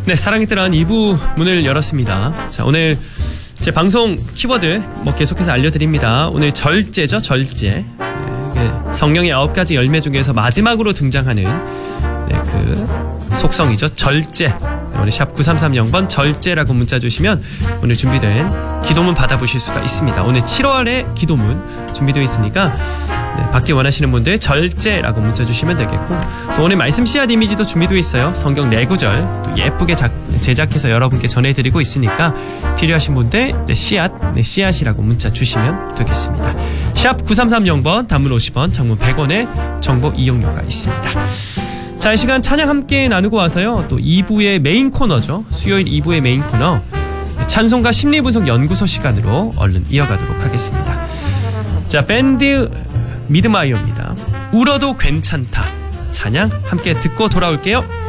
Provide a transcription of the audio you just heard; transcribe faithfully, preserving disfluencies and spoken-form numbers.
네, 사랑이 뜨라는 이 부 문을 열었습니다. 자, 오늘 제 방송 키워드 뭐 계속해서 알려드립니다. 오늘 절제죠, 절제. 네, 성령의 아홉 가지 열매 중에서 마지막으로 등장하는 네, 그 속성이죠, 절제. 네, 오늘 샵 구삼삼영 번 절제라고 문자 주시면 오늘 준비된 기도문 받아보실 수가 있습니다. 오늘 칠월에 기도문 준비되어 있으니까 네, 받기 원하시는 분들 절제라고 문자 주시면 되겠고, 또 오늘 말씀 씨앗 이미지도 준비되어 있어요. 성경 네 구절 또 예쁘게 작, 제작해서 여러분께 전해드리고 있으니까 필요하신 분들 네, 씨앗, 네, 씨앗이라고 문자 주시면 되겠습니다. 샵 구삼삼영 번 단문 오십 원, 장문 백 원의 정보 이용료가 있습니다. 자, 이 시간 찬양 함께 나누고 와서요, 또 이 부의 메인 코너죠. 수요일 이 부의 메인 코너 찬송가 심리분석 연구소 시간으로 얼른 이어가도록 하겠습니다. 자, 밴드 미드마이어입니다. 울어도 괜찮다. 찬양 함께 듣고 돌아올게요.